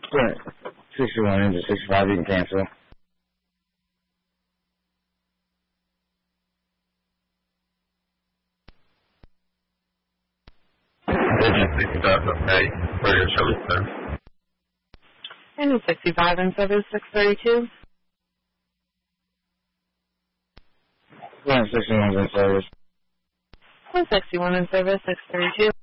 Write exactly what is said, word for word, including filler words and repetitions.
Right. sixty-one into sixty-five, you can cancel. sixty-five, okay. For your service, sir. And sixty-five in service, six thirty-two. one sixty-one in service. one sixty-one in service, six thirty-two.